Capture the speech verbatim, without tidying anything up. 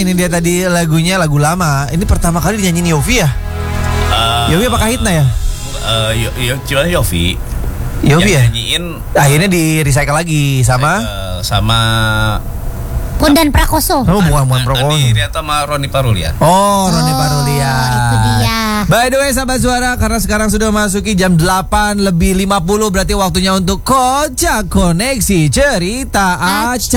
ini dia tadi lagunya lagu lama. Ini pertama kali dinyanyiin Yofi ya? Uh, Yofi apa Kahitna ya? Uh, yo, yo, cuma Yofi. Yofi ya? Nyanyiin. Akhirnya di recycle lagi sama uh, sama Bondan Prakoso. Oh, bukan bukan Prakoso. Andi Rianto sama Roni Parulian. Oh, Roni Parulian. Itu dia. By the way, sahabat suara, karena sekarang sudah masuki jam delapan lebih lima puluh, berarti waktunya untuk Kocak Koneksi Cerita Aceh.